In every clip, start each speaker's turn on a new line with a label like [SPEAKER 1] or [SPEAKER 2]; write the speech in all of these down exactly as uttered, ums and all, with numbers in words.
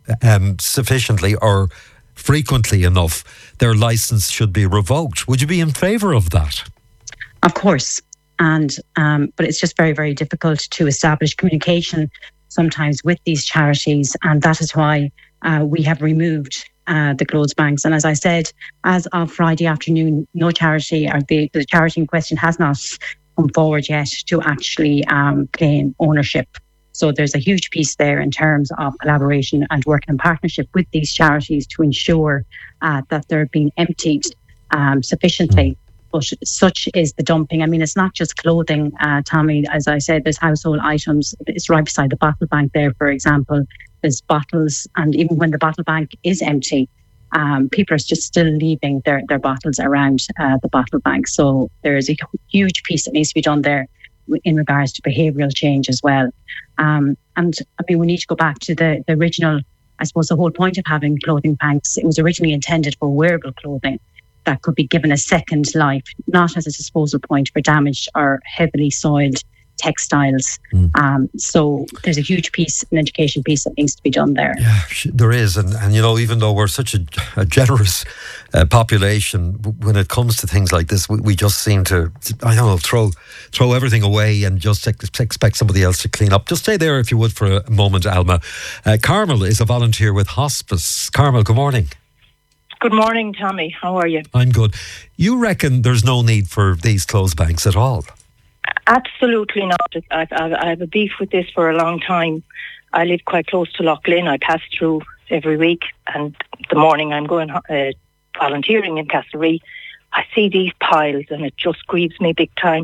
[SPEAKER 1] um, sufficiently or frequently enough, their licence should be revoked. Would you be in favour of that?
[SPEAKER 2] Of course. And um, but it's just very, very difficult to establish communication sometimes with these charities. And that is why uh, we have removed uh, the closed banks. And as I said, as of Friday afternoon, no charity or the, the charity in question has not come forward yet to actually um, claim ownership. So there's a huge piece there in terms of collaboration and working in partnership with these charities to ensure uh, that they're being emptied um, sufficiently. Mm. But such is the dumping. I mean, it's not just clothing, uh, Tommy. As I said, there's household items. It's right beside the bottle bank there, for example. There's bottles. And even when the bottle bank is empty, um, people are just still leaving their, their bottles around uh, the bottle bank. So there is a huge piece that needs to be done there in regards to behavioural change as well. Um, and I mean, we need to go back to the, the original, I suppose the whole point of having clothing banks, it was originally intended for wearable clothing that could be given a second life, not as a disposal point for damaged or heavily soiled textiles. Mm. Um, so there's a huge piece, an education piece that needs to be done there.
[SPEAKER 1] Yeah, there is. And, and you know, even though we're such a, a generous uh, population, when it comes to things like this, we, we just seem to, I don't know, throw throw everything away and just ex- expect somebody else to clean up. Just stay there if you would for a moment, Alma. Uh, Carmel is a volunteer with Hospice. Carmel, good morning.
[SPEAKER 3] Good morning, Tommy. How are you?
[SPEAKER 1] I'm good. You reckon there's no need for these closed banks at all?
[SPEAKER 3] Absolutely not. I've, I've, I have a beef with this for a long time. I live quite close to Loughlin. I pass through every week, and the morning I'm going uh, volunteering in Castlerea, I see these piles and it just grieves me big time.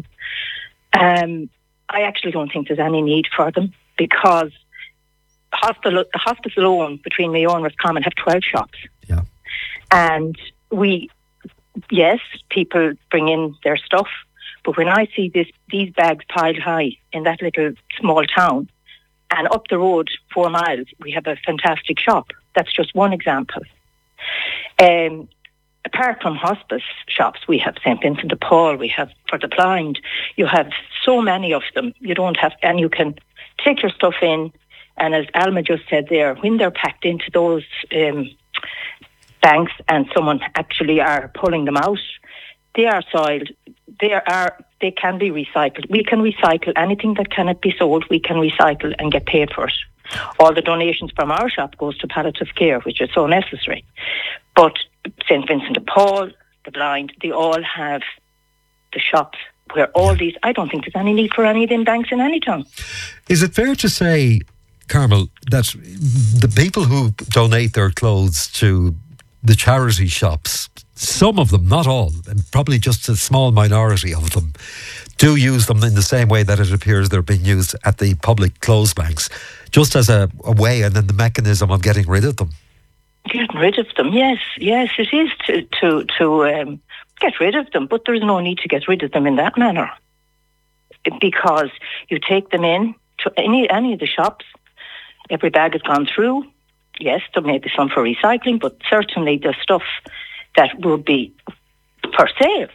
[SPEAKER 3] Um, I actually don't think there's any need for them because hospital, the hospice alone between Mayo and Roscommon have twelve shops.
[SPEAKER 1] Yeah.
[SPEAKER 3] And we, yes, people bring in their stuff, but when I see this, these bags piled high in that little small town, and up the road four miles, we have a fantastic shop. That's just one example. Um, apart from hospice shops, we have Saint Vincent de Paul, we have for the blind. You have so many of them. You don't have, and you can take your stuff in. And as Alma just said there, when they're packed into those um, banks and someone actually are pulling them out, they are soiled. They are. They can be recycled. We can recycle anything that cannot be sold. We can recycle and get paid for it. All the donations from our shop goes to palliative care, which is so necessary. But Saint Vincent de Paul, the blind, they all have the shops where all these. I don't think there's any need for any of them banks in any town.
[SPEAKER 1] Is it fair to say, Carmel, that the people who donate their clothes to the charity shops, some of them, not all, and probably just a small minority of them, do use them in the same way that it appears they're being used at the public closed banks, just as a, a way and then the mechanism of getting rid of them?
[SPEAKER 3] Getting rid of them, yes, yes, it is to to, to um, get rid of them, but there's no need to get rid of them in that manner, because you take them in to any any of the shops. Every bag has gone through. Yes, there may be some for recycling, but certainly the stuff that would be for sale.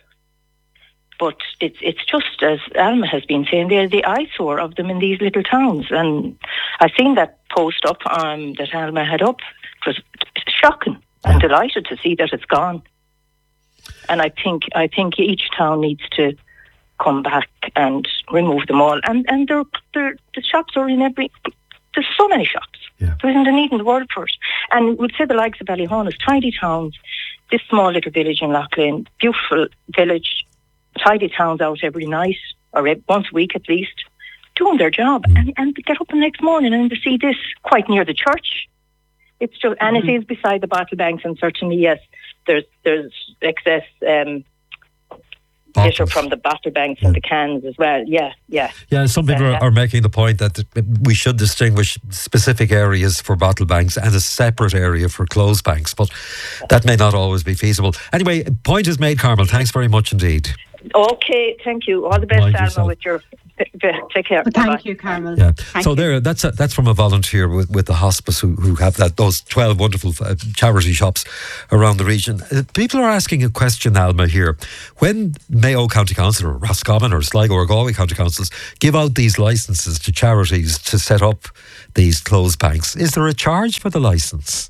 [SPEAKER 3] But it's it's just, as Alma has been saying, they're the eyesore of them in these little towns. And I've seen that post up um, that Alma had up. It was shocking. I'm delighted to see that it's gone. And I think I think each town needs to come back and remove them all. And and they're, they're, the shops are in every... There's so many shops.
[SPEAKER 1] Yeah.
[SPEAKER 3] There isn't a need in the world for it. And we'd say the likes of Ballyhonus, tidy towns, this small little village in Loughlin, beautiful village, tidy towns out every night, or once a week at least, doing their job. Mm. And, and get up the next morning and to see this quite near the church. It's just, and mm-hmm. it is beside the bottle banks, and certainly, yes, there's there's excess um, litter from the bottle banks yeah. and the cans as well. Yeah, yeah.
[SPEAKER 1] Yeah, some people
[SPEAKER 3] yeah,
[SPEAKER 1] are, are making the point that we should distinguish specific areas for bottle banks and a separate area for closed banks, but that may not always be feasible. Anyway, point is made, Carmel. Thanks very much indeed.
[SPEAKER 3] Okay, thank you. All the best, Alma, yourself. With your... Take care.
[SPEAKER 2] Well, thank you, Carmel.
[SPEAKER 1] Yeah.
[SPEAKER 2] Thank
[SPEAKER 1] so
[SPEAKER 2] you.
[SPEAKER 1] there, that's a, that's from a volunteer with, with the hospice who, who have that those twelve wonderful uh, charity shops around the region. Uh, people are asking a question, Alma, here. When Mayo County Council or Roscommon or Sligo or Galway County Councils give out these licences to charities to set up these clothes banks. Is there a charge for the licence?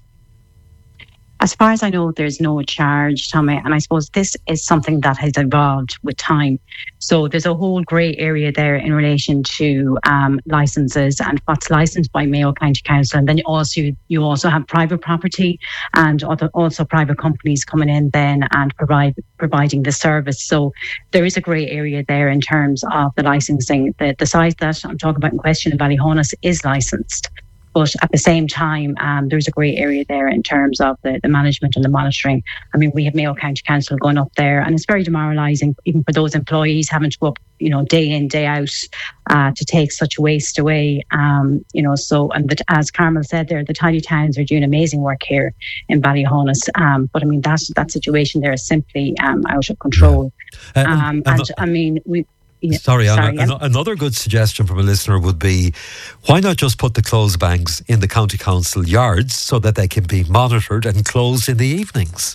[SPEAKER 2] As far as I know, there's no charge, Tommy, and I suppose this is something that has evolved with time. So there's a whole grey area there in relation to um, licences and what's licensed by Mayo County Council, and then you also you also have private property and other, also private companies coming in then and provide providing the service. So there is a grey area there in terms of the licensing. The the site that I'm talking about in question in Ballyhonus is licensed. But at the same time, um, there's a grey area there in terms of the, the management and the monitoring. I mean, we have Mayo County Council going up there, and it's very demoralising, even for those employees having to go up, you know, day in, day out uh, to take such waste away. Um, you know, so, and the, as Carmel said there, the Tidy Towns are doing amazing work here in Ballyhonus. Um, but I mean, that, that situation there is simply um, out of control.
[SPEAKER 1] Yeah. Uh,
[SPEAKER 2] um,
[SPEAKER 1] and,
[SPEAKER 2] and,
[SPEAKER 1] and
[SPEAKER 2] I mean, we... Yeah,
[SPEAKER 1] sorry,
[SPEAKER 2] sorry
[SPEAKER 1] an,
[SPEAKER 2] yeah.
[SPEAKER 1] another good suggestion from a listener would be, why not just put the clothes banks in the county council yards so that they can be monitored and closed in the evenings?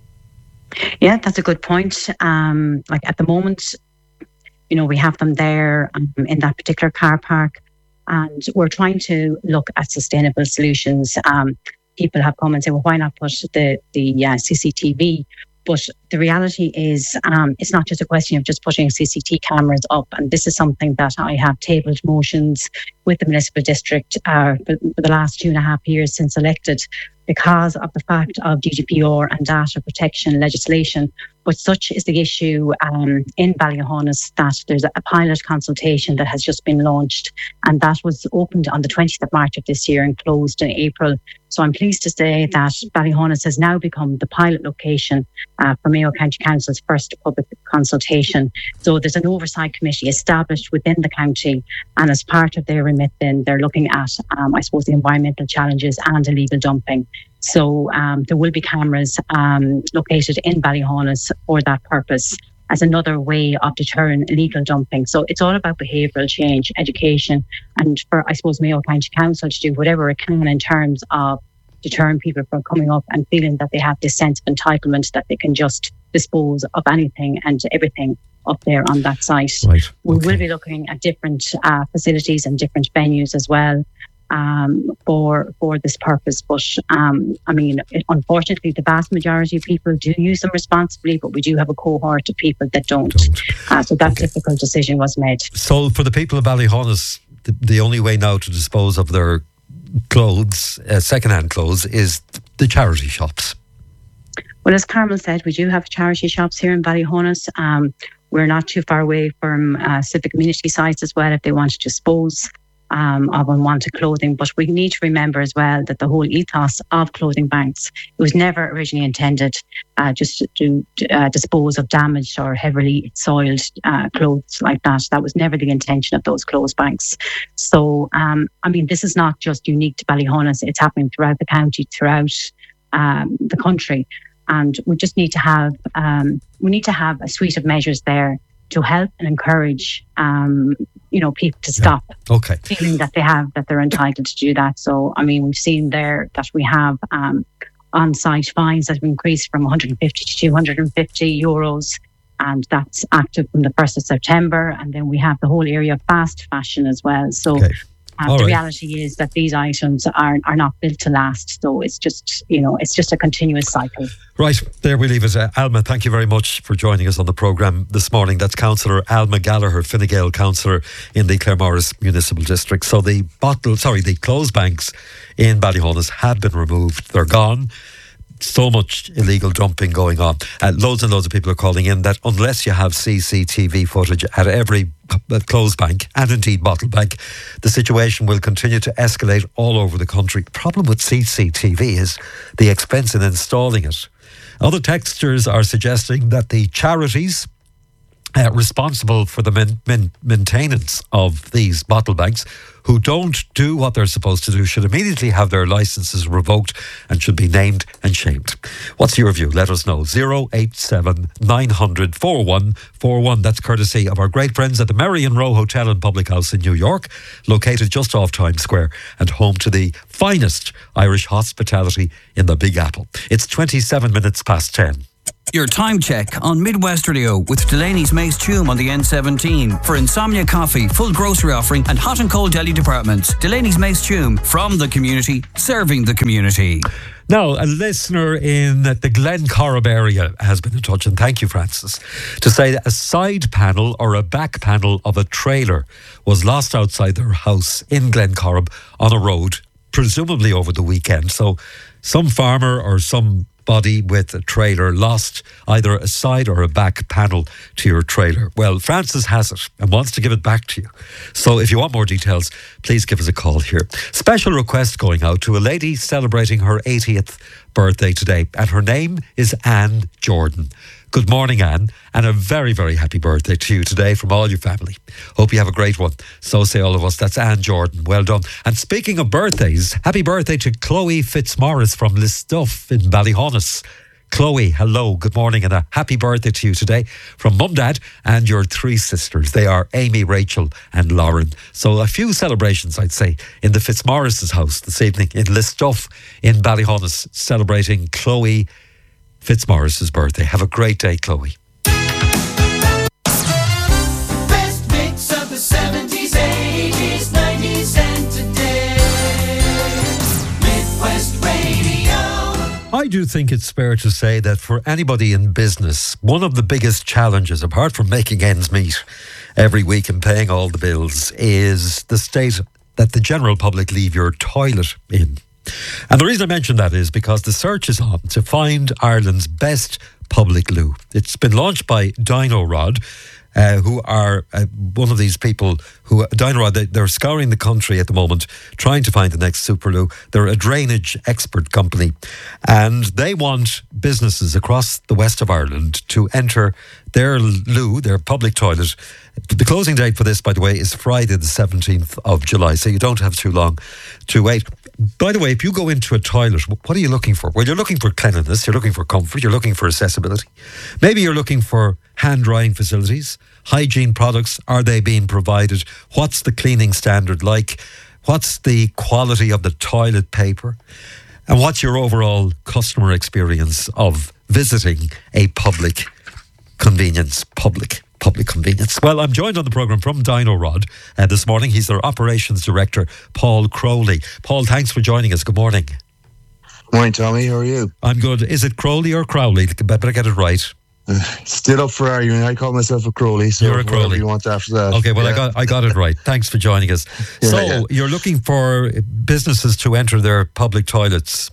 [SPEAKER 2] Yeah, that's a good point. Um, like at the moment, you know, we have them there um, in that particular car park, and we're trying to look at sustainable solutions. Um, people have come and say, well, why not put the, the uh, C C T V? But the reality is um, it's not just a question of just putting C C T V cameras up. And this is something that I have tabled motions with the municipal district uh, for, for the last two and a half years since elected, because of the fact of G D P R and data protection legislation. But such is the issue um, in Ballyhonus that there's a pilot consultation that has just been launched, and that was opened on the twentieth of March of this year and closed in April. So I'm pleased to say that Ballyhonus has now become the pilot location uh, for Mayo County Council's first public consultation. So there's an oversight committee established within the county, and as part of their remit then they're looking at, um, I suppose, the environmental challenges and illegal dumping. So um, there will be cameras um, located in Ballyhonus for that purpose as another way of deterring illegal dumping. So it's all about behavioural change, education, and for, I suppose, Mayo County Council to do whatever it can in terms of deterring people from coming up and feeling that they have this sense of entitlement that they can just dispose of anything and everything up there on that site.
[SPEAKER 1] Right.
[SPEAKER 2] We
[SPEAKER 1] Okay.
[SPEAKER 2] will be looking at different uh, facilities and different venues as well. Um, for for this purpose, but um, I mean, it, unfortunately, the vast majority of people do use them responsibly, but we do have a cohort of people that don't.
[SPEAKER 1] Don't.
[SPEAKER 2] Uh, so that
[SPEAKER 1] Okay.
[SPEAKER 2] difficult decision was made.
[SPEAKER 1] So for the people of Ballyhonus, the, the only way now to dispose of their clothes, uh, second-hand clothes, is the charity shops.
[SPEAKER 2] Well, as Carmel said, we do have charity shops here in Ballyhonus. Um, we're not too far away from uh, civic community sites as well if they want to dispose Um, of unwanted clothing. But we need to remember as well that the whole ethos of clothing banks, it was never originally intended uh, just to uh, dispose of damaged or heavily soiled uh, clothes like that. That was never the intention of those clothes banks. So, um, I mean, this is not just unique to Ballyhonus. It's happening throughout the county, throughout um, the country. And we just need to have, um, we need to have a suite of measures there to help and encourage, um, you know, people to stop
[SPEAKER 1] Yeah. Okay.
[SPEAKER 2] feeling that they have, that they're entitled to do that. So, I mean, we've seen there that we have um, on-site fines that have increased from one hundred fifty to two hundred fifty euros, and that's active from the first of September. And then we have the whole area of fast fashion as well. So
[SPEAKER 1] Okay.
[SPEAKER 2] uh,
[SPEAKER 1] All
[SPEAKER 2] the
[SPEAKER 1] right.
[SPEAKER 2] reality is that these items are are not built to last. So it's just, you know, it's just a continuous cycle.
[SPEAKER 1] Right, there we leave it. Uh, Alma, thank you very much for joining us on the programme this morning. That's Councillor Alma Gallagher, Fine Gael councillor in the Claremorris Municipal District. So the bottle, sorry, the clothes banks in Ballyhonus have been removed. They're gone. So much illegal dumping going on. Uh, loads and loads of people are calling in that unless you have C C T V footage at every clothes bank and indeed bottle bank, the situation will continue to escalate all over the country. The problem with C C T V is the expense in installing it. Other texters are suggesting that the charities uh, responsible for the main, main, maintenance of these bottle banks, who don't do what they're supposed to do, should immediately have their licences revoked and should be named and shamed. What's your view? Let us know. zero eight seven nine hundred four one four one. That's courtesy of our great friends at the Merrion Row Hotel and Public House in New York, located just off Times Square and home to the finest Irish hospitality in the Big Apple. It's twenty-seven minutes past ten.
[SPEAKER 4] Your time check on Midwest Radio with Delaney's Mace Tume on the N seventeen for Insomnia Coffee, full grocery offering and hot and cold deli departments. Delaney's Mace Tume, from the community, serving the community.
[SPEAKER 1] Now, a listener in the Glen Corrib area has been in touch, and thank you, Francis, to say that a side panel or a back panel of a trailer was lost outside their house in Glen Corrib on a road, presumably over the weekend. So some farmer or some body with a trailer lost either a side or a back panel to your trailer. Well, Francis has it and wants to give it back to you. So if you want more details, please give us a call here. Special request going out to a lady celebrating her eightieth birthday today, and her name is Anne Jordan. Good morning, Anne, and a very, very happy birthday to you today from all your family. Hope you have a great one. So say all of us. That's Anne Jordan. Well done. And speaking of birthdays, happy birthday to Chloe Fitzmaurice from Listuff in Ballyhonus. Chloe, hello, good morning, and a happy birthday to you today from Mum, Dad, and your three sisters. They are Amy, Rachel, and Lauren. So a few celebrations, I'd say, in the Fitzmaurice's house this evening in Listuff in Ballyhonus, celebrating Chloe Fitzmaurice's birthday. Have a great day, Chloe.
[SPEAKER 5] Best mix of the seventies, eighties, nineties and today. Midwest Radio.
[SPEAKER 1] I do think it's fair to say that for anybody in business, one of the biggest challenges, apart from making ends meet every week and paying all the bills, is the state that the general public leave your toilet in. And the reason I mention that is because the search is on to find Ireland's best public loo. It's been launched by Dino-Rod, uh, who are uh, one of these people who, Dino-Rod, they, they're scouring the country at the moment, trying to find the next super loo. They're a drainage expert company, and they want businesses across the west of Ireland to enter their loo, their public toilet. The closing date for this, by the way, is Friday the seventeenth of July, so you don't have too long to wait. By the way, if you go into a toilet, what are you looking for? Well, you're looking for cleanliness, you're looking for comfort, you're looking for accessibility. Maybe you're looking for hand-drying facilities, hygiene products. Are they being provided? What's the cleaning standard like? What's the quality of the toilet paper? And what's your overall customer experience of visiting a public convenience, public public convenience? Well, I'm joined on the programme from Dino-Rod uh, this morning. He's their operations director, Paul Crowley. Paul, thanks for joining us. Good morning.
[SPEAKER 6] Morning, Tommy. How are you?
[SPEAKER 1] I'm good. Is it Crowley or Crowley? Better get it right.
[SPEAKER 6] Uh, still up for argument. I call myself a Crowley, so
[SPEAKER 1] you're a Crowley.
[SPEAKER 6] You want after that?
[SPEAKER 1] Okay, well,
[SPEAKER 6] yeah.
[SPEAKER 1] I got I got it right. Thanks for joining us.
[SPEAKER 6] yeah,
[SPEAKER 1] so,
[SPEAKER 6] yeah.
[SPEAKER 1] You're looking for businesses to enter their public toilets.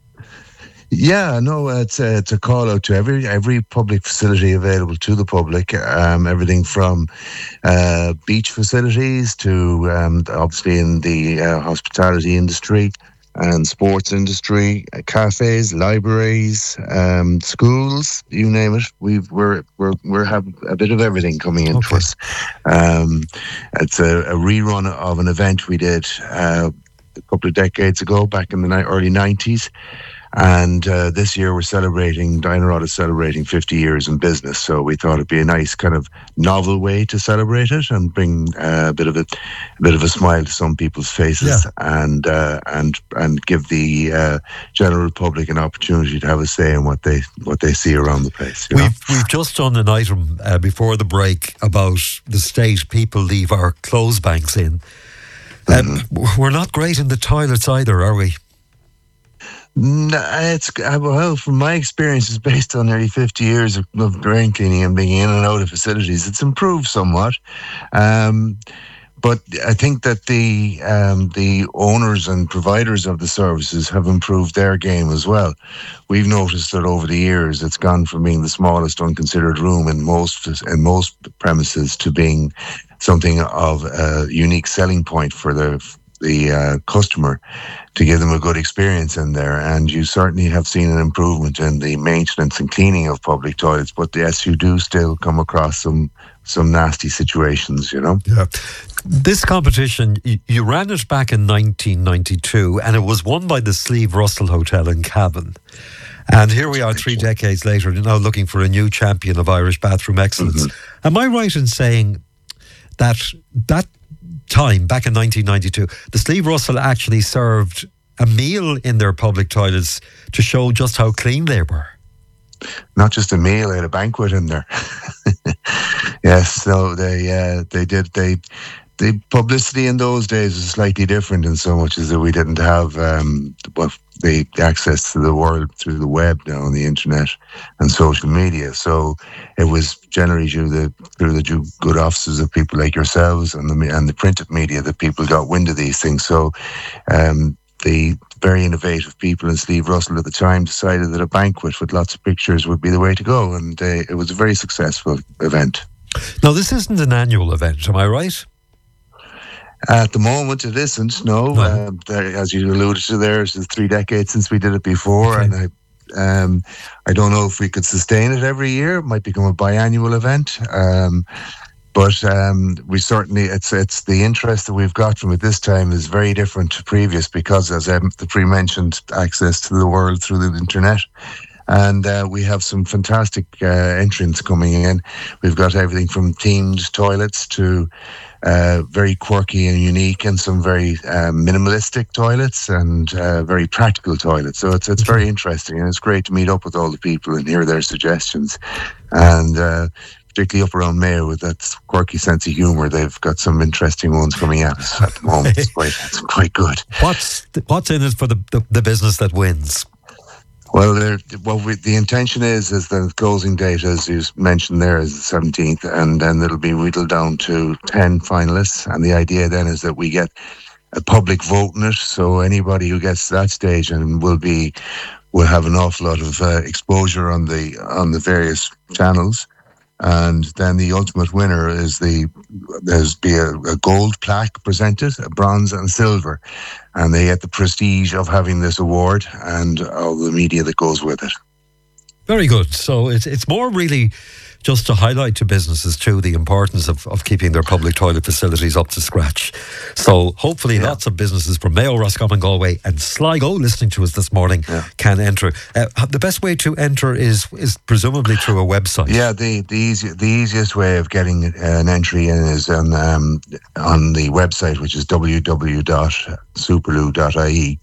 [SPEAKER 6] Yeah, no, it's a, it's a call out to every every public facility available to the public. Um, everything from uh, beach facilities to um, obviously in the uh, hospitality industry and sports industry, uh, cafes, libraries, um, schools, you name it. We've we're we're we're have a bit of everything coming into
[SPEAKER 1] Okay.
[SPEAKER 6] us. Um, it's a, a rerun of an event we did uh, a couple of decades ago, back in the ni- early nineties. And uh, this year we're celebrating, Dino-Rod is celebrating fifty years in business. So we thought it'd be a nice kind of novel way to celebrate it and bring uh, a bit of a, a bit of a smile to some people's faces,
[SPEAKER 1] Yeah.
[SPEAKER 6] and uh, and and give the uh, general public an opportunity to have a say in what they what they see around the place. You know?
[SPEAKER 1] We've we've just done an item uh, before the break about the state people leave our clothes banks in. Um,
[SPEAKER 6] Mm-hmm.
[SPEAKER 1] We're not great in the toilets either, are we?
[SPEAKER 6] No, it's uh, well, from my experiences, based on nearly fifty years of, of drain cleaning and being in and out of facilities, it's improved somewhat. Um, but I think that the um, the owners and providers of the services have improved their game as well. We've noticed that over the years, it's gone from being the smallest unconsidered room in most in most premises to being something of a unique selling point for the the uh, customer, to give them a good experience in there. And you certainly have seen an improvement in the maintenance and cleaning of public toilets. But yes, you do still come across some some nasty situations, you know.
[SPEAKER 1] Yeah. This competition, you, you ran it back in nineteen ninety-two, and it was won by the Slieve Russell Hotel in Cavan. And here we are three decades later, now looking for a new champion of Irish bathroom excellence. Mm-hmm. Am I right in saying that that time, back in nineteen ninety-two, the Slieve Russell actually served a meal in their public toilets to show just how clean they were?
[SPEAKER 6] not just a meal, they had a banquet in there. Yes, so they uh, they did they. The publicity in those days was slightly different in so much as that we didn't have um, well, the access to the world through the web now and the internet and social media. So it was generally through the through the good offices of people like yourselves and the and the printed media that people got wind of these things. So um, the very innovative people in Steve Russell at the time decided that a banquet with lots of pictures would be the way to go, and uh, it was a very successful event.
[SPEAKER 1] Now, this isn't an annual event, am I right?
[SPEAKER 6] At the moment, it isn't. No,
[SPEAKER 1] no.
[SPEAKER 6] Uh, there, as you alluded to, there it's three decades since we did it before, okay. and I, um, I don't know if we could sustain it every year. It might become a biannual event, um, but um, we certainly it's it's the interest that we've got from it this time is very different to previous because, as um, the pre-mentioned, access to the world through the internet. And uh, we have some fantastic uh, entrants coming in. We've got everything from themed toilets to uh, very quirky and unique, and some very uh, minimalistic toilets and uh, very practical toilets. So it's it's very interesting, and it's great to meet up with all the people and hear their suggestions. And uh, particularly up around Mayo with that quirky sense of humour, they've got some interesting ones coming at us at the moment. It's quite, it's quite good.
[SPEAKER 1] What's the, what's in it for the, the, the business that wins?
[SPEAKER 6] Well, there, well, we, the intention is is the closing date, as you mentioned there, is the seventeenth, and then it'll be whittled down to ten finalists. And the idea then is that we get a public vote in it, so anybody who gets to that stage and will be will have an awful lot of uh, exposure on the on the various channels. And then the ultimate winner is the there's be a, a gold plaque presented, a bronze and silver, and they get the prestige of having this award and all the media that goes with it.
[SPEAKER 1] Very good. So it's it's more really just to highlight to businesses too the importance of, of keeping their public toilet facilities up to scratch. So hopefully yeah. lots of businesses from Mayo, Roscommon, Galway and Sligo listening to us this morning yeah. can enter. Uh, the best way to enter is is presumably through a website.
[SPEAKER 6] Yeah, the the, easy, the easiest way of getting an entry in is on, um, on the website, which is w w w dot superloo dot i e.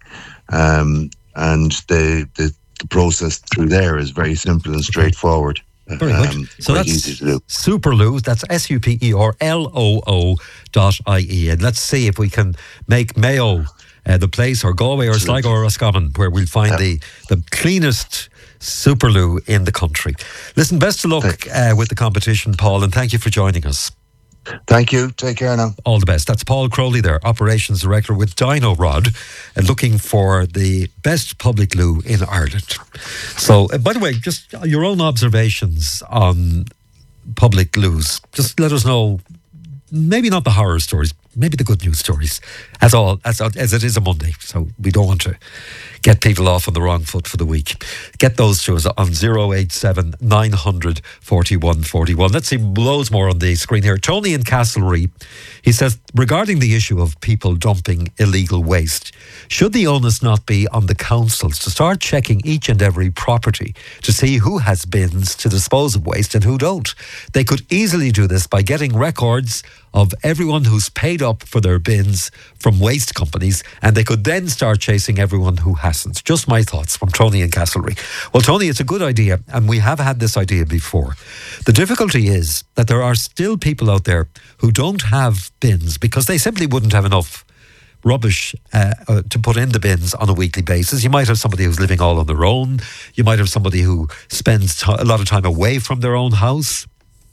[SPEAKER 6] Um, and the, the, the process through there is very simple and straightforward.
[SPEAKER 1] Very good. Um, so that's Superloo, that's S U P E R L O O dot I E. And let's see if we can make Mayo uh, the place, or Galway or Sligo or Roscommon, where we'll find yeah. the, the cleanest Superloo in the country. Listen, best of luck uh, with the competition, Paul, and thank you for joining us.
[SPEAKER 6] Thank you. Take care now.
[SPEAKER 1] All the best. That's Paul Crowley there, Operations Director with Dino Rod, uh, looking for the best public loo in Ireland. So, uh, by the way, just your own observations on public loos. Just let us know, maybe not the horror stories, maybe the good news stories, as all as, as it is a Monday. So we don't want to get people off on the wrong foot for the week. Get those to us on zero eight seven nine hundred forty-one forty-one. Let's see loads more on the screen here. Tony in Castlereagh, he says, regarding the issue of people dumping illegal waste, should the onus not be on the councils to start checking each and every property to see who has bins to dispose of waste and who don't? They could easily do this by getting records of everyone who's paid up for their bins from waste companies, and they could then start chasing everyone who hasn't. Just my thoughts from Tony in Castlereagh. Well, Tony, it's a good idea, and we have had this idea before. The difficulty is that there are still people out there who don't have bins because they simply wouldn't have enough rubbish uh, uh, to put in the bins on a weekly basis. You might have somebody who's living all on their own. You might have somebody who spends t- a lot of time away from their own house.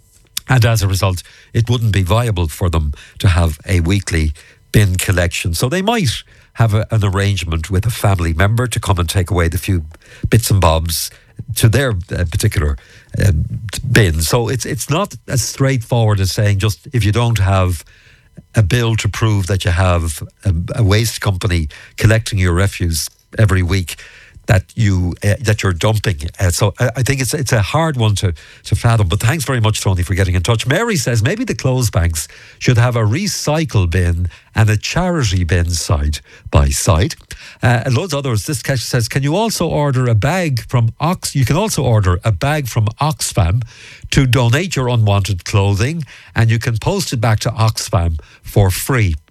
[SPEAKER 1] And as a result, it wouldn't be viable for them to have a weekly bin collection. So they might have a, an arrangement with a family member to come and take away the few bits and bobs to their uh, particular uh, bin. So it's it's not as straightforward as saying just if you don't have a bill to prove that you have a, a waste company collecting your refuse every week, that you uh, that you're dumping. Uh, so I, I think it's it's a hard one to, to fathom. But thanks very much, Tony, for getting in touch. Mary says maybe the clothes banks should have a recycle bin and a charity bin side by side. Uh, and loads of others. This catch says, can you also order a bag from Ox? You can also order a bag from Oxfam to donate your unwanted clothing, and you can post it back to Oxfam for free.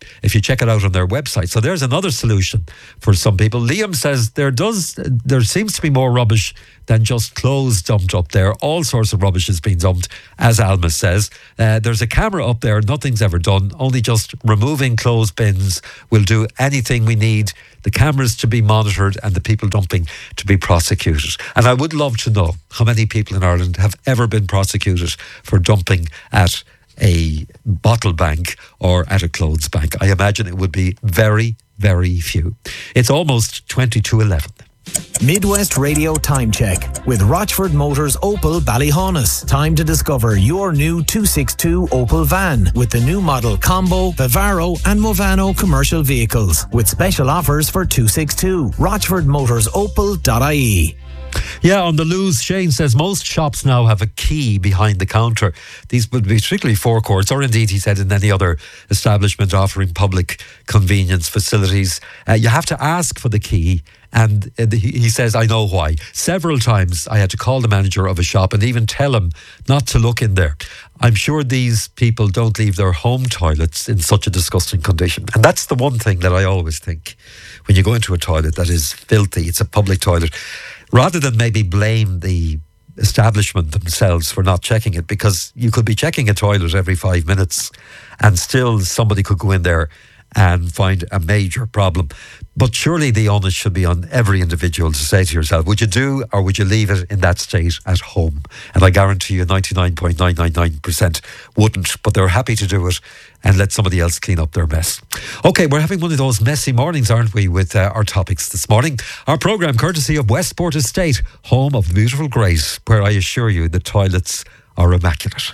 [SPEAKER 1] if you check it out on their website. So there's another solution for some people. Liam says there does there seems to be more rubbish than just clothes dumped up there. All sorts of rubbish has been dumped, as Alma says. Uh, there's a camera up there, nothing's ever done. Only just removing clothes bins will do anything we need. The cameras to be monitored and the people dumping to be prosecuted. And I would love to know how many people in Ireland have ever been prosecuted for dumping at a bottle bank or at a clothes bank. I imagine it would be very, very few. It's almost twenty to eleven.
[SPEAKER 7] Midwest Radio Time Check with Rochford Motors Opel Ballyhaunis. Time to discover your new two sixty-two Opel van with the new model Combo, Vivaro and Movano commercial vehicles with special offers for two sixty-two. rochford motors opel dot I E.
[SPEAKER 1] Yeah, on the loose, Shane says most shops now have a key behind the counter. These would be strictly forecourts, or indeed, he said, in any other establishment offering public convenience facilities. Uh, you have to ask for the key. And uh, he, he says, I know why. Several times I had to call the manager of a shop and even tell him not to look in there. I'm sure these people don't leave their home toilets in such a disgusting condition. And that's the one thing that I always think when you go into a toilet that is filthy, it's a public toilet, rather than maybe blame the establishment themselves for not checking it, because you could be checking a toilet every five minutes and still somebody could go in there and find a major problem. But surely the onus should be on every individual to say to yourself, would you do or would you leave it in that state at home? And I guarantee you ninety-nine point nine nine nine percent wouldn't, but they're happy to do it and let somebody else clean up their mess. Okay, we're having one of those messy mornings, aren't we, with uh, our topics this morning. Our programme courtesy of Westport Estate, home of the beautiful Grace, where I assure you the toilets are immaculate.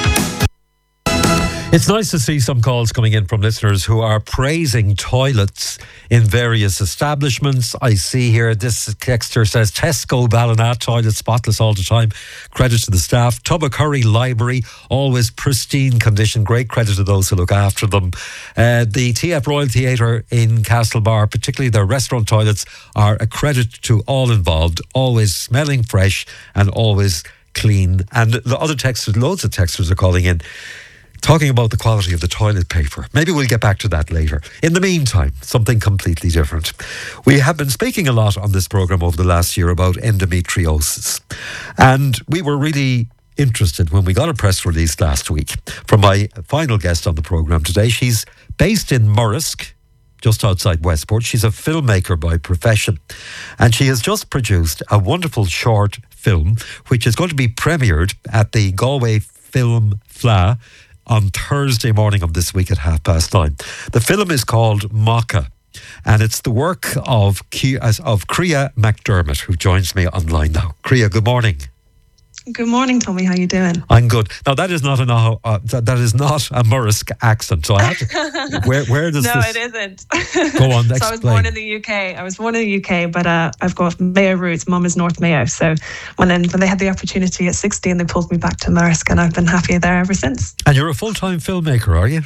[SPEAKER 1] It's nice to see some calls coming in from listeners who are praising toilets in various establishments. I see here this texter says Tesco Ballina toilets spotless all the time. Credit to the staff. Tubbercurry Library, always pristine condition. Great credit to those who look after them. Uh, the T F Royal Theatre in Castlebar, particularly their restaurant toilets, are a credit to all involved. Always smelling fresh and always clean. And the other texters, loads of texters are calling in, talking about the quality of the toilet paper. Maybe we'll get back to that later. In the meantime, something completely different. We have been speaking a lot on this programme over the last year about endometriosis. And we were really interested when we got a press release last week from my final guest on the programme today. She's based in Murrisk, just outside Westport. She's a filmmaker by profession. And she has just produced a wonderful short film, which is going to be premiered at the Galway Film Fleadh on Thursday morning of this week at half past nine. The film is called Macha, and it's the work of Kia, of Crea McDermott, who joins me online now. Crea, good morning.
[SPEAKER 8] Good morning, Tommy. How you doing?
[SPEAKER 1] I'm good. Now that is not an uh, that, that is not a Murrisk accent. So I have to, where where does
[SPEAKER 8] no,
[SPEAKER 1] this?
[SPEAKER 8] No, it isn't.
[SPEAKER 1] Go on. Explain.
[SPEAKER 8] So I was born in the U K. I was born in the U K, but uh, I've got Mayo roots. Mum is North Mayo. So when then when they had the opportunity at sixteen, they pulled me back to Murrisk, and I've been happy there ever since.
[SPEAKER 1] And you're a full time filmmaker, are you?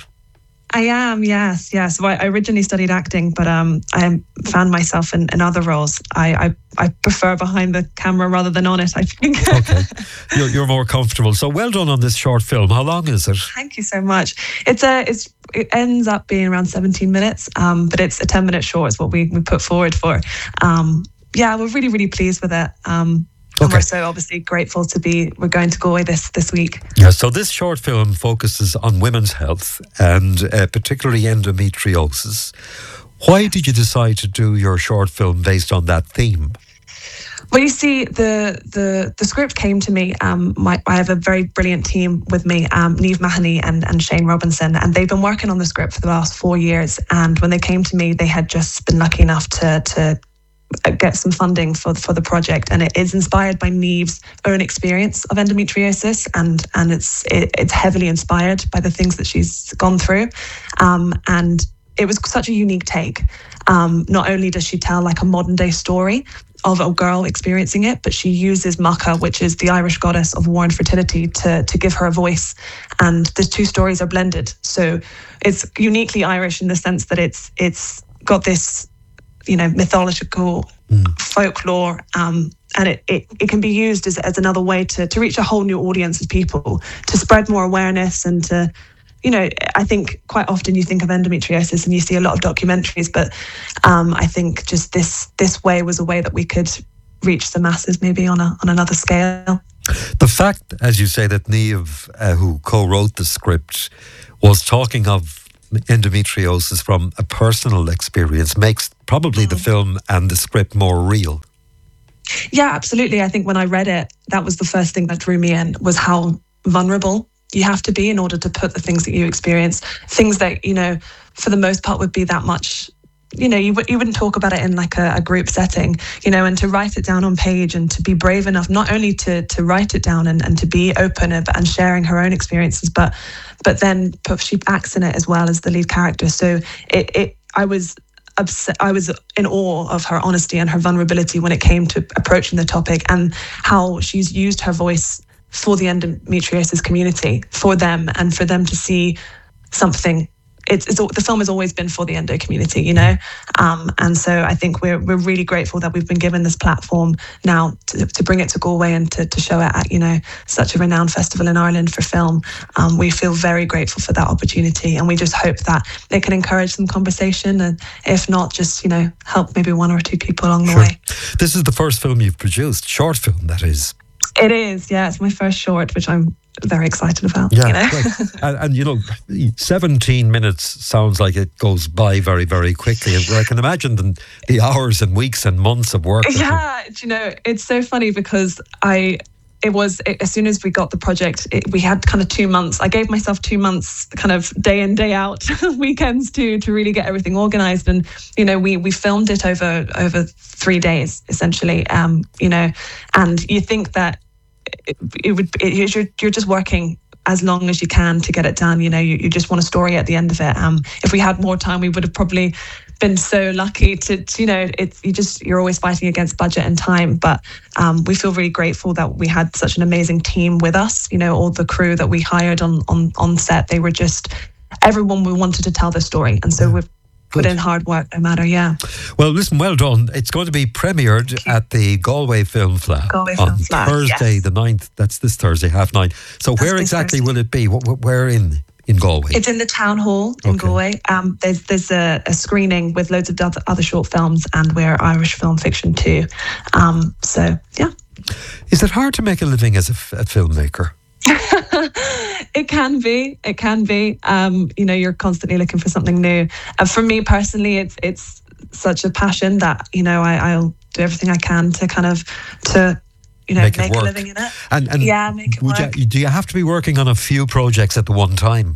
[SPEAKER 8] I am, yes, yes. So I originally studied acting, but um, I found myself in, in other roles. I, I I prefer behind the camera rather than on it, I think.
[SPEAKER 1] Okay, you're, you're more comfortable. So well done on this short film. How long is it?
[SPEAKER 8] Thank you so much. It's a it's it ends up being around seventeen minutes, um, but it's a ten minute short is what we we put forward for. Um, yeah, we're really really pleased with it. Um, And
[SPEAKER 1] Okay.
[SPEAKER 8] we're so obviously grateful to be, we're going to Galway this, this week.
[SPEAKER 1] Yeah, so this short film focuses on women's health and uh, particularly endometriosis. Why did you decide to do your short film based on that theme?
[SPEAKER 8] Well, you see, the the, the script came to me. Um, my, I have a very brilliant team with me, um, Niamh Mahoney and, and Shane Robinson, and they've been working on the script for the last four years. And when they came to me, they had just been lucky enough to to get some funding for for the project, and it is inspired by Niamh's own experience of endometriosis, and and it's it, it's heavily inspired by the things that she's gone through, um, and it was such a unique take. Um, not only does she tell like a modern day story of a girl experiencing it, but she uses Macha, which is the Irish goddess of war and fertility, to to give her a voice, and the two stories are blended. So it's uniquely Irish in the sense that it's it's got this, you know, mythological mm. folklore, um, and it, it, it can be used as, as another way to, to reach a whole new audience of people, to spread more awareness and to you know, I think quite often you think of endometriosis and you see a lot of documentaries, but um, I think just this this way was a way that we could reach the masses, maybe on a on another scale.
[SPEAKER 1] The fact, as you say, that Niamh, uh, who co-wrote the script, was talking of endometriosis from a personal experience makes probably mm. the film and the script more real.
[SPEAKER 8] Yeah, absolutely. I think when I read it, that was the first thing that drew me in, was how vulnerable you have to be in order to put the things that you experience, things that, you know, for the most part would be that much, you know, you, you wouldn't talk about it in like a, a group setting, you know, and to write it down on page and to be brave enough, not only to to write it down and, and to be open and, and sharing her own experiences, but but then she acts in it as well as the lead character. So it, it I was upset, I was in awe of her honesty and her vulnerability when it came to approaching the topic, and how she's used her voice for the endometriosis community, for them, and for them to see something. It's, it's the film has always been for the endo community, you know, um, and so I think we're we're really grateful that we've been given this platform now to, to bring it to Galway and to, to show it at, you know, such a renowned festival in Ireland for film. Um, we feel very grateful for that opportunity, and we just hope that it can encourage some conversation, and if not, just, you know, help maybe one or two people along the
[SPEAKER 1] Sure.
[SPEAKER 8] way.
[SPEAKER 1] This is the first film you've produced, short film, that is.
[SPEAKER 8] It is, yeah. It's my first short, which I'm very excited about.
[SPEAKER 1] Yeah,
[SPEAKER 8] you know?
[SPEAKER 1] right. and, and you know, seventeen minutes sounds like it goes by very, very quickly. I can imagine the, the hours and weeks and months of work.
[SPEAKER 8] Yeah, you know, it's so funny because I, it was, it, as soon as we got the project, it, we had kind of two months. I gave myself two months kind of day in, day out, weekends to to really get everything organised. And, you know, we we filmed it over over three days, essentially, um, you know, and you think that it, it would, it, you're, you're just working as long as you can to get it done. You know, you, you just want a story at the end of it. Um, if we had more time, we would have probably been so lucky to, to, you know, it's, you just, you're always fighting against budget and time, but um, we feel really grateful that we had such an amazing team with us. You know, all the crew that we hired on, on, on set, they were just, everyone we wanted to tell the story. And so yeah. we've put Good. in hard work, no matter, yeah.
[SPEAKER 1] Well, listen, well done. It's going to be premiered at the Galway Film Flat
[SPEAKER 8] Galway
[SPEAKER 1] on
[SPEAKER 8] Film Flat,
[SPEAKER 1] Thursday,
[SPEAKER 8] yes.
[SPEAKER 1] the ninth. That's this Thursday, half nine. So That's where exactly Thursday. will it be? Where in? In Galway?
[SPEAKER 8] It's in the town hall in okay. Galway. Um, there's there's a, a screening with loads of other, other short films, and we're Irish Film Fiction too. Um, so, yeah.
[SPEAKER 1] Is it hard to make a living as a, f- a filmmaker?
[SPEAKER 8] It can be. It can be. Um, you know, you're constantly looking for something new. Uh, for me personally, it's it's such a passion that, you know, I, I'll do everything I can to kind of to. You know,
[SPEAKER 1] make,
[SPEAKER 8] make
[SPEAKER 1] a
[SPEAKER 8] living in it.
[SPEAKER 1] And, and
[SPEAKER 8] yeah, make it work.
[SPEAKER 1] You, do you have to be working on a few projects at the one time?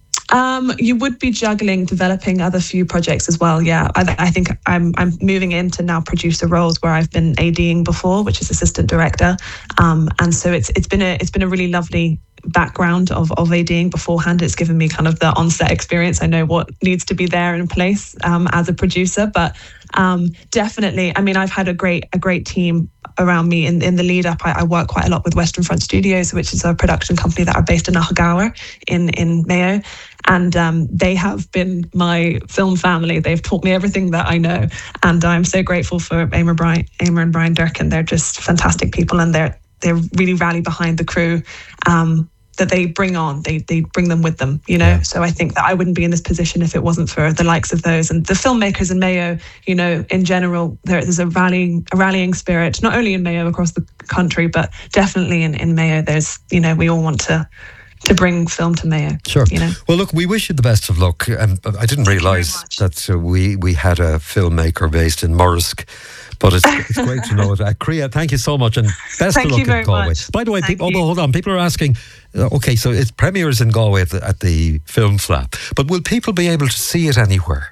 [SPEAKER 8] Um, you would be juggling developing other few projects as well. Yeah, I, I think I'm I'm moving into now producer roles where I've been ADing before, which is assistant director, um, and so it's it's been a it's been a really lovely background of of ADing beforehand. It's given me kind of the on-set experience. I know what needs to be there in place um, as a producer, but um, definitely, I mean, I've had a great a great team around me in, in the lead up. I, I work quite a lot with Western Front Studios, which is a production company that are based in Ahagower in, in Mayo. And um, they have been my film family. They've taught me everything that I know. And I'm so grateful for Emer, Brian, Emer and Brian Durkin. They're just fantastic people, and they're they really rally behind the crew um, that they bring on. They they bring them with them, you know. Yeah. So I think that I wouldn't be in this position if it wasn't for the likes of those. And the filmmakers in Mayo, you know, in general, there, there's a rallying a rallying spirit, not only in Mayo, across the country, but definitely in, in Mayo. There's, you know, we all want to to bring film to Mayo.
[SPEAKER 1] Sure.
[SPEAKER 8] You know?
[SPEAKER 1] Well, look, we wish you the best of luck. Um, I didn't realise that uh, we, we had a filmmaker based in Morrisk, but it's, it's great to know it. Uh, Crea, thank you so much, and best
[SPEAKER 8] thank
[SPEAKER 1] of luck
[SPEAKER 8] you very
[SPEAKER 1] in Galway.
[SPEAKER 8] Much.
[SPEAKER 1] By the way,
[SPEAKER 8] thank
[SPEAKER 1] people, oh, hold on, people are asking, uh, okay, so it premieres in Galway at the, at the Film Flat, but will people be able to see it anywhere?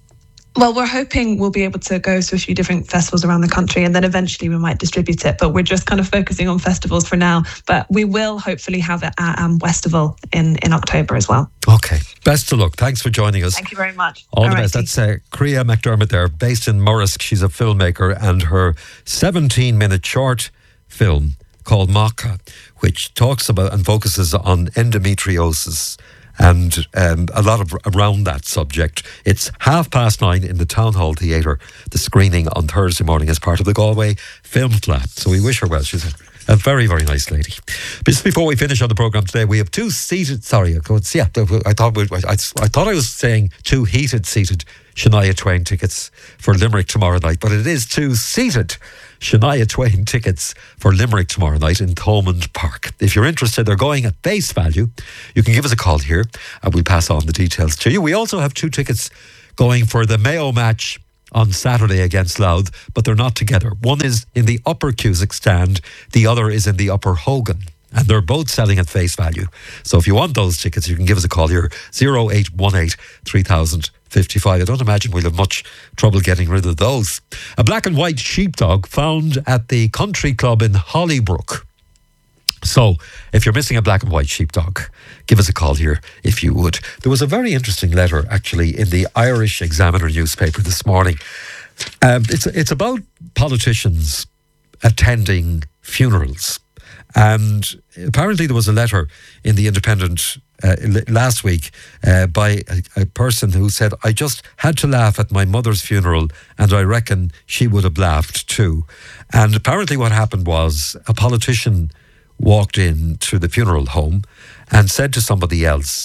[SPEAKER 8] Well, we're hoping we'll be able to go to a few different festivals around the country, and then eventually we might distribute it. But we're just kind of focusing on festivals for now. But we will hopefully have it at um, Westival in, in October as well.
[SPEAKER 1] Okay. Best of luck. Thanks for joining us.
[SPEAKER 8] Thank you very much.
[SPEAKER 1] All, All the
[SPEAKER 8] right,
[SPEAKER 1] best. That's uh, Crea McDermott there, based in Morrisk. She's a filmmaker, and her seventeen-minute short film called Macha, which talks about and focuses on endometriosis and um, a lot of around that subject. It's half past nine in the Town Hall Theatre, the screening on Thursday morning as part of the Galway Film Flat. So we wish her well. She's a, A very, very nice lady. Just before we finish on the programme today, we have two seated, sorry, yeah, I thought we, I, I thought I was saying two heated seated Shania Twain tickets for Limerick tomorrow night, but it is two seated Shania Twain tickets for Limerick tomorrow night in Thomond Park. If you're interested, they're going at face value. You can give us a call here and we'll pass on the details to you. We also have two tickets going for the Mayo match on Saturday against Louth, but they're not together. One is in the Upper Cusack stand, the other is in the Upper Hogan, and they're both selling at face value. So if you want those tickets, you can give us a call here, oh eight one eight, three thousand fifty-five. I don't imagine we'll have much trouble getting rid of those. A black and white sheepdog found at the country club in Hollybrook. So, if you're missing a black and white sheepdog, give us a call here if you would. There was a very interesting letter, actually, in the Irish Examiner newspaper this morning. Um, it's it's about politicians attending funerals. And apparently there was a letter in the Independent uh, last week uh, by a, a person who said, I just had to laugh at my mother's funeral and I reckon she would have laughed too. And apparently what happened was a politician walked in to the funeral home and said to somebody else,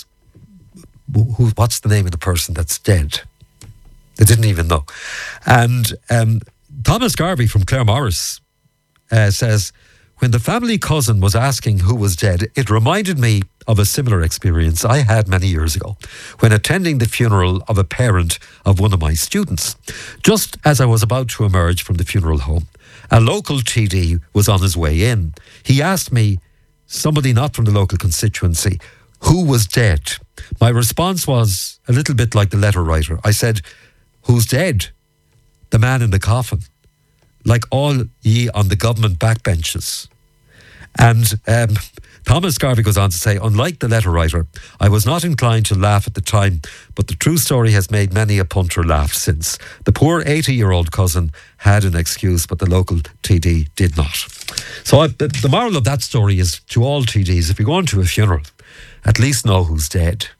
[SPEAKER 1] who, what's the name of the person that's dead? They didn't even know. And um, Thomas Garvey from Claremorris uh, says, when the family cousin was asking who was dead, it reminded me of a similar experience I had many years ago when attending the funeral of a parent of one of my students. Just as I was about to emerge from the funeral home, a local T D was on his way in. He asked me, somebody not from the local constituency, who was dead? My response was a little bit like the letter writer. I said, who's dead? The man in the coffin. Like all ye on the government backbenches. And um, Thomas Garvey goes on to say, unlike the letter writer, I was not inclined to laugh at the time, but the true story has made many a punter laugh since. The poor eighty-year-old cousin had an excuse, but the local T D did not. So I, the, the moral of that story is to all T Ds, if you go on to a funeral, at least know who's dead.